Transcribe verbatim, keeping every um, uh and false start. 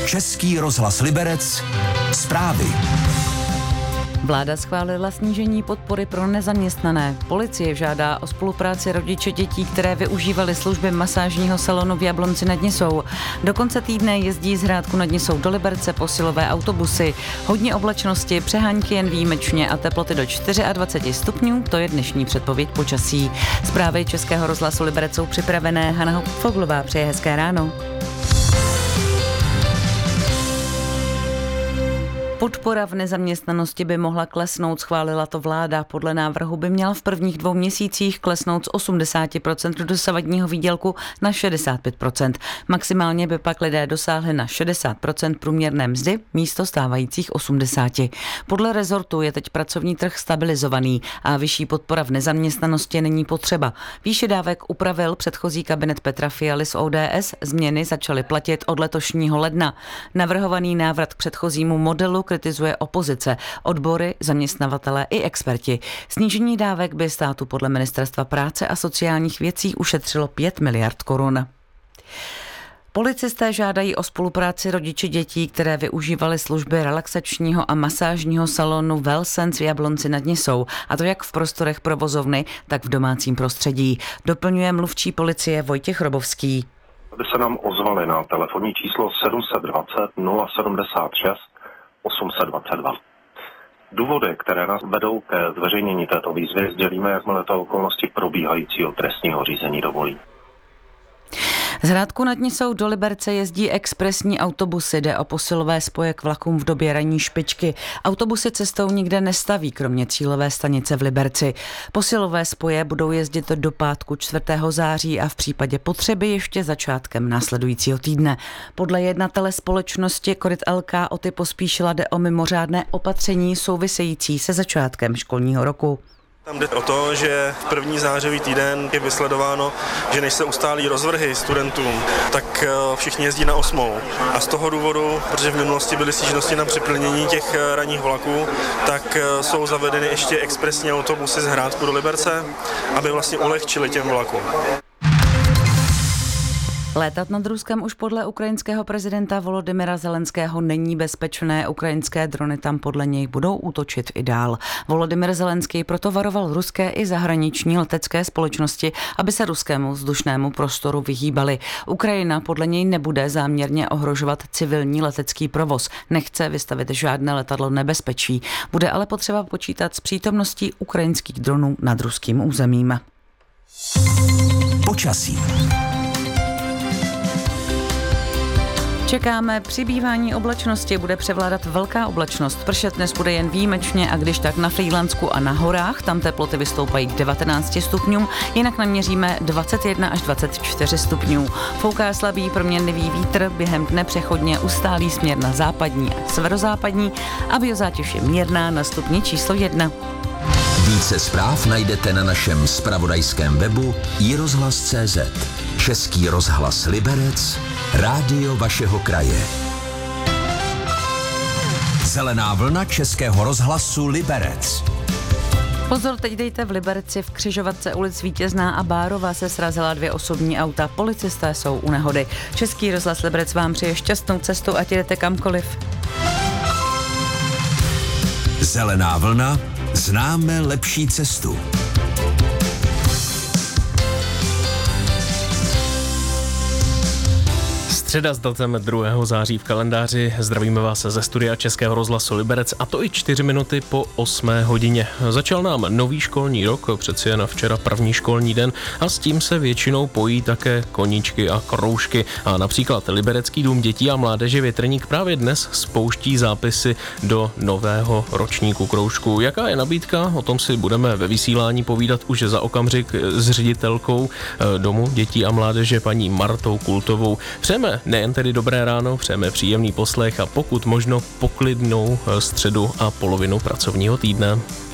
Český rozhlas Liberec. Zprávy. Vláda schválila snížení podpory pro nezaměstnané. Policie žádá o spolupráci rodiče dětí, které využívaly služby masážního salonu v Jablonci nad Nisou. Do konce týdne jezdí z Hrádku nad Nisou do Liberce posilové autobusy. Hodně oblačnosti, přehánky jen výjimečně a teploty do dvacet čtyři stupňů, to je dnešní předpověď počasí. Zprávy Českého rozhlasu Liberec jsou připravené. Hana Foglová přeje hezké ráno. Podpora v nezaměstnanosti by mohla klesnout, schválila to vláda. Podle návrhu by měla v prvních dvou měsících klesnout z osmdesát procent do dosavadního výdělku na šedesát pět procent. Maximálně by pak lidé dosáhli na šedesát procent průměrné mzdy místo stávajících osmdesát. Podle rezortu je teď pracovní trh stabilizovaný a vyšší podpora v nezaměstnanosti není potřeba. Výši dávek upravil předchozí kabinet Petra Fialy z O D S, změny začaly platit od letošního ledna. Navrhovaný návrat k předchozímu modelu kritizuje opozice, odbory, zaměstnavatelé i experti. Snížení dávek by státu podle Ministerstva práce a sociálních věcí ušetřilo pět miliard korun. Policisté žádají o spolupráci rodiči dětí, které využívaly služby relaxačního a masážního salonu Wellsense v Jablonci nad Nisou, a to jak v prostorech provozovny, tak v domácím prostředí. Doplňuje mluvčí policie Vojtěch Robovský. Aby se nám ozvali na telefonní číslo sedm set dvacet nula sedmdesát šest osm set dvacet dva. Důvody, které nás vedou ke zveřejnění této výzvy, sdělíme, jakmile to okolnosti probíhajícího trestního řízení dovolí. Z Hrádku nad Nisou do Liberce jezdí expresní autobusy, jde o posilové spoje k vlakům v době ranní špičky. Autobusy cestou nikde nestaví, kromě cílové stanice v Liberci. Posilové spoje budou jezdit do pátku čtvrtého září a v případě potřeby ještě začátkem následujícího týdne. Podle jednatele společnosti Koryt L K Oty Pospíšila jde o mimořádné opatření související se začátkem školního roku. Tam jde o to, že v první zářivý týden je vysledováno, že než se ustálí rozvrhy studentům, tak všichni jezdí na osmou. A z toho důvodu, protože v minulosti byly stížnosti na přeplnění těch ranních vlaků, tak jsou zavedeny ještě expresní autobusy z Hrádku do Liberce, aby vlastně ulehčili těm vlakům. Létat nad Ruskem už podle ukrajinského prezidenta Volodymyra Zelenského není bezpečné. Ukrajinské drony tam podle něj budou útočit i dál. Volodymyr Zelenský proto varoval ruské i zahraniční letecké společnosti, aby se ruskému vzdušnému prostoru vyhýbali. Ukrajina podle něj nebude záměrně ohrožovat civilní letecký provoz. Nechce vystavit žádné letadlo nebezpečí. Bude ale potřeba počítat s přítomností ukrajinských dronů nad ruským územím. Počasí. Čekáme přibývání oblačnosti, bude převládat velká oblačnost. Pršet dnes bude jen výjimečně a když tak na Frýdlansku a na horách, tam teploty vystoupají k devatenácti stupňům, jinak naměříme dvacet jedna až dvacet čtyři stupňů. Fouká slabý proměnlivý vítr, během dne přechodně ustálí směr na západní a severozápadní a biozátěž je mírná na stupni číslo jedna. Více zpráv najdete na našem zpravodajském webu i rozhlas tečka cé zet. Český rozhlas Liberec, rádio vašeho kraje. Zelená vlna Českého rozhlasu Liberec. Pozor, teď dejte v Liberci, v křižovatce ulic Vítězná a Bárova se srazila dvě osobní auta. Policisté jsou u nehody. Český rozhlas Liberec vám přeje šťastnou cestu, ať jdete kamkoliv. Zelená vlna, známe lepší cestu. Středa s datem druhého září v kalendáři. Zdravíme vás ze studia Českého rozhlasu Liberec, a to i čtyři minuty po osmé hodině. Začal nám nový školní rok, přeci jen včera první školní den, a s tím se většinou pojí také koníčky a kroužky. A například Liberecký dům dětí a mládeže Větrník právě dnes spouští zápisy do nového ročníku kroužku. Jaká je nabídka? O tom si budeme ve vysílání povídat už za okamžik s ředitelkou domu dětí a mládeže paní Martou Kultovou. Přejeme nejen tedy dobré ráno, přejeme příjemný poslech a pokud možno poklidnou středu a polovinu pracovního týdne.